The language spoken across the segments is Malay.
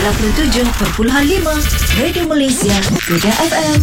97.5 Radio Malaysia, Kedah FM.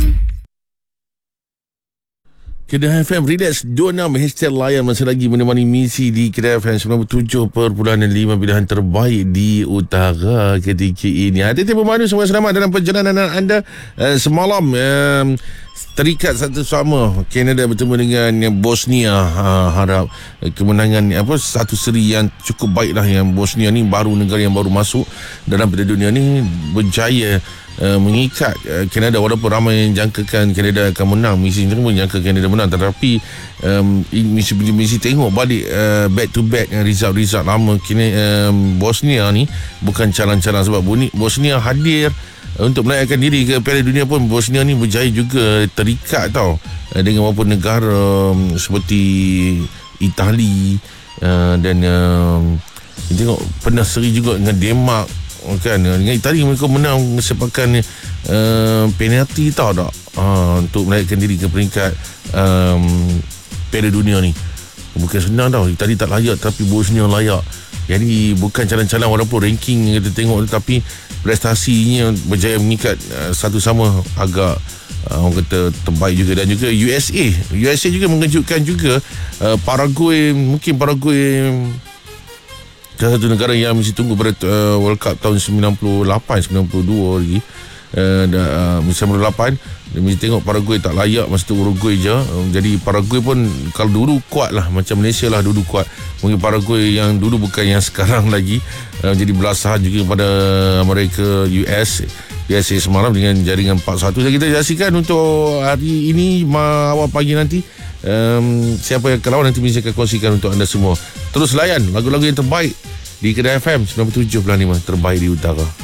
Kedah FM Relax 26 #layan masih lagi menemani misi di Kedah FM 97.5 pilihan terbaik di utara ketika ini. Hati-hati pemandu semua selamat dalam perjalanan anda semalam. Terikat satu sama Kanada bertemu dengan Bosnia. Harap kemenangan satu seri yang cukup baik lah. Yang Bosnia ni baru negara yang baru masuk dalam Piala Dunia ni, berjaya mengikat Kanada, walaupun ramai yang jangkakan Kanada akan menang. Misi pun jangka Kanada menang, tetapi misi tengok balik back to back result lama. Bosnia ni bukan calang-calang, sebab Bosnia hadir untuk menaikkan diri ke Piala Dunia pun. Bosnia ni berjaya juga terikat dengan beberapa negara seperti Itali dan tengok pernah seri juga dengan Denmark kan. Dengan Itali mereka menang sepakan penalti untuk menaikkan diri ke peringkat Piala Dunia ni. Bukan senang Itali tak layak, tapi Bosnia layak. Jadi bukan calang-calang, walaupun ranking kita tengok, tetapi prestasinya berjaya mengikat satu sama agak orang kata terbaik juga. Dan juga USA juga mengejutkan juga. Paraguay salah satu negara yang mesti tunggu pada World Cup tahun 98, 92 lagi. 98 dia mesti tengok Paraguay tak layak, masa tu Uruguay je. Jadi Paraguay pun kalau dulu kuat lah, macam Malaysia lah dulu kuat. Mungkin Paraguay yang dulu bukan yang sekarang lagi. Jadi belasahan juga pada mereka USA semalam dengan jaringan 4-1. Jadi kita saksikan untuk hari ini awal pagi nanti. Siapa yang akan lawan nanti mesti akan kongsikan untuk anda semua. Terus layan lagu-lagu yang terbaik di Kedah FM 97.5 terbaik di utara.